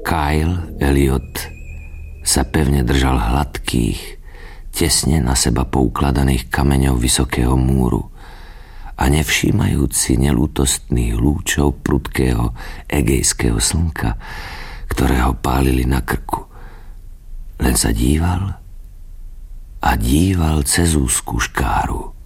Kyle Elliot sa pevne držal hladkých, tesne na seba poukladaných kameňov vysokého múru a nevšímajúci nelútostných lúčov prudkého egejského slnka, ktoré ho pálili na krku, len sa díval a díval cez úzkú škáru.